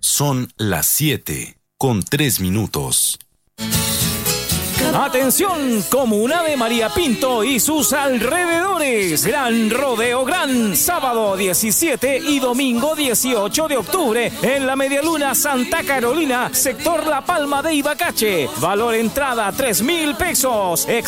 Son las 7:03. Atención, comuna de María Pinto y sus alrededores. Gran Rodeo Gran, sábado 17 y domingo 18 de octubre en la Medialuna Santa Carolina, sector La Palma de Ibacache. Valor entrada 3,000 pesos.